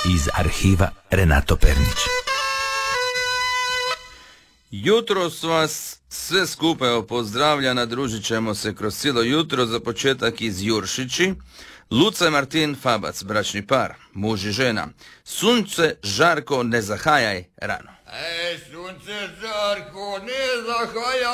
iz arhiva Renato Pernić. Jutros vas sve skupa pozdravlja, družit ćemo se kroz cijelo jutro. Za početak iz Juršići. Luca i Martin Fabac, bračni par, muž i žena. Sunce žarko, ne zahajaj rano. Sunce žarko, ne zahajaj